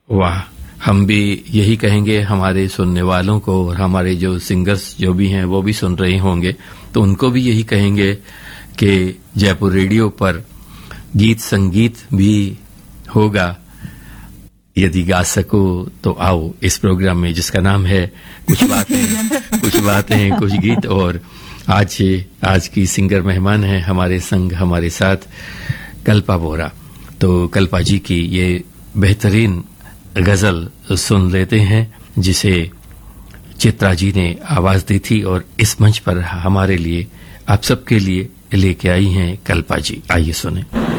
वाह, हम भी यही कहेंगे हमारे सुनने वालों को, और हमारे जो सिंगर्स जो भी हैं वो भी सुन रहे होंगे, तो उनको भी यही कहेंगे कि जयपुर रेडियो पर गीत संगीत भी होगा। यदि गा सको तो आओ इस प्रोग्राम में, जिसका नाम है कुछ बातें कुछ गीत। और आज की सिंगर मेहमान है हमारे संग, हमारे साथ कल्पा बोरा। तो कल्पा जी की ये बेहतरीन गजल सुन लेते हैं, जिसे चित्रा जी ने आवाज दी थी और इस मंच पर हमारे लिए, आप सबके लिए लेके आई हैं कल्पा जी। आइए सुने।